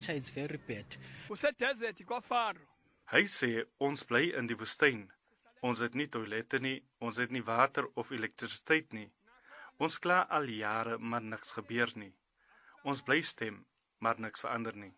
temperature is very bad. Hy sê ons bly in die woestyn. Ons het nie toilette nie, ons het nie water of elektrisiteit nie. Ons kla al jare, maar niks gebeur nie. Ons bly stem, maar niks verander nie.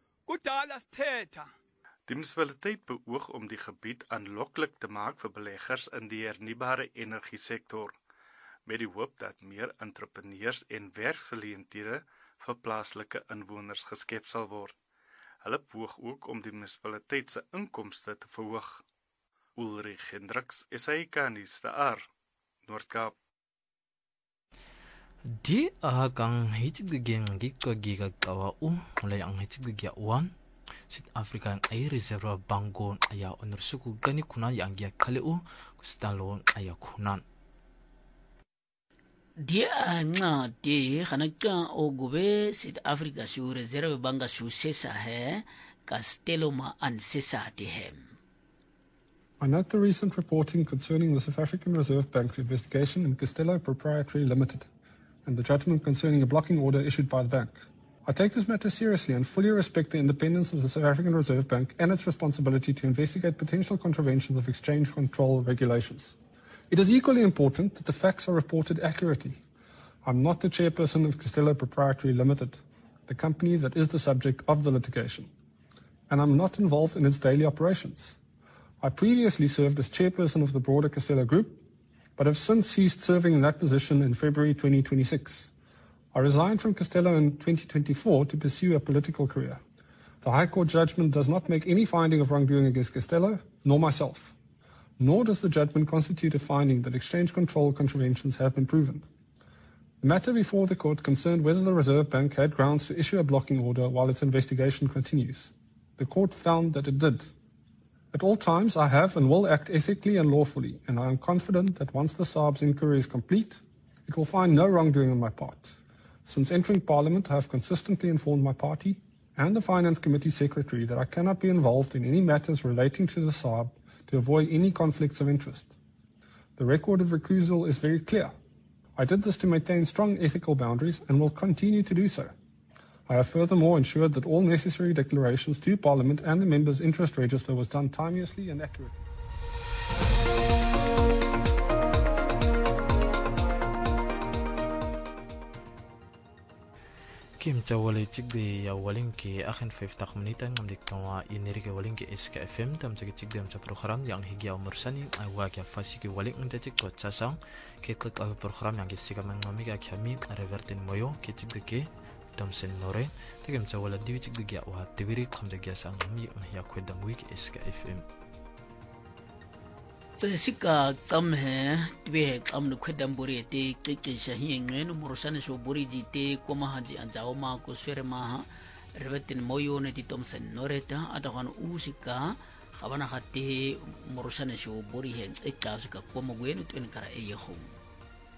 Die munisipaliteit beoog om die gebied aanloklik te maak vir beleggers in die hernubare energiesektor, met die hoop dat meer entrepreneurs en werksgeleenthede vir plaaslike inwoners geskep sal word. Hulle poog ook om die munisipaliteit se inkomste te verhoog. Ulrich Hendricks, SAK-nuus, Noord-Kaap. Di kang hitigigeng gikwa kawa mulai ang hitigigya wan South-African ay reserve bangon aya onursuku gani kuna yang ya kaleu stalon aya kunan. Dia nga di hanaka ogube South Africa su reserve banka su sesa he Castello ma an sesa di hem. I note the recent reporting concerning the South African Reserve Bank's investigation in Castello Proprietary Limited and the judgment concerning a blocking order issued by the bank. I take this matter seriously and fully respect the independence of the South African Reserve Bank and its responsibility to investigate potential contraventions of exchange control regulations. It is equally important that the facts are reported accurately. I'm not the chairperson of Castello Proprietary Limited, the company that is the subject of the litigation, and I'm not involved in its daily operations. I previously served as chairperson of the broader Castello Group, but have since ceased serving in that position in February 2026. I resigned from Castello in 2024 to pursue a political career. The High Court judgment does not make any finding of wrongdoing against Castello, nor myself. Nor does the judgment constitute a finding that exchange control contraventions have been proven. The matter before the court concerned whether the Reserve Bank had grounds to issue a blocking order while its investigation continues. The court found that it did. At all times, I have and will act ethically and lawfully, and I am confident that once the SARB's inquiry is complete, it will find no wrongdoing on my part. Since entering Parliament, I have consistently informed my party and the Finance Committee Secretary that I cannot be involved in any matters relating to the SARB to avoid any conflicts of interest. The record of recusal is very clear. I did this to maintain strong ethical boundaries and will continue to do so. I have furthermore ensured that all necessary declarations to Parliament and the members' interest register was done timeously and accurately. Kim Tawali Tigdi Yawalinki Achen 50 Minuten am Diktawa Inirike Walinki SKFM tam Tigdem sa program yang higya umursani ay wag ya fasiki waling ndetik ko tsasang kitlik ang program yang kisika mangamiga kami revertin moyo kitigdike tam senore tigem Tawala diwi tigdiga wa tibiri kamdagya sang mi ya kwedam week SKFM Sika tsam he twe kam no khedam buri te ke shahi ngwen murusane so buri ji te koma haji anjao ma ko swere ma revetin moyo ne titom sen noreta adakan usika khabana khate murusane so buri he ekka sika koma gwen twen kara e yehom